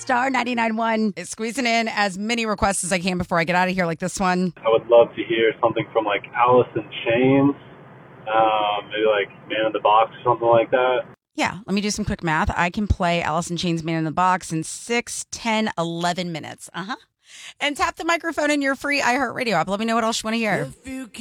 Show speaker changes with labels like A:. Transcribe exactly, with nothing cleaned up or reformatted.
A: Star ninety-nine point one. Squeezing in as many requests as I can before I get out of here, like this one.
B: I would love to hear something from like Alice in Chains, um, maybe like Man in the Box or something like that.
A: Yeah, let me do some quick math. I can play Alice in Chains' Man in the Box in six, ten, eleven minutes. Uh-huh. And tap the microphone in your free iHeartRadio app. Let me know what else you want to hear.